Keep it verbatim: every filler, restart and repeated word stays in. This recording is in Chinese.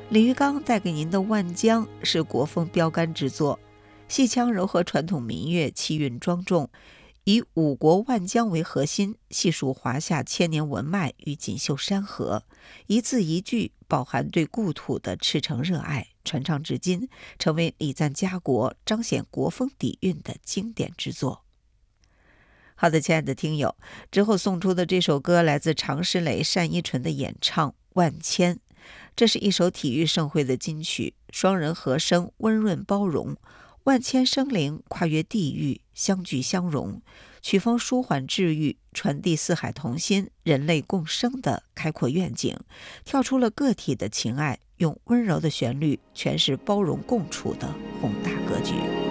李玉刚带给您的《万江》是国风标杆之作，戏腔糅合传统民乐，气韵庄重，以五国万江为核心，细数华夏千年文脉与锦绣山河，一字一句饱含对故土的赤诚热爱，传唱至今，成为礼赞家国、彰显国风底蕴的经典之作。好的，亲爱的听友，之后送出的这首歌来自常石磊、单依纯的演唱《万千》，这是一首体育盛会的金曲，双人和声温润包容，万千生灵跨越地域，相聚相融，曲风舒缓治愈，传递四海同心、人类共生的开阔愿景，跳出了个体的情爱，用温柔的旋律诠释包容共处的宏大格局。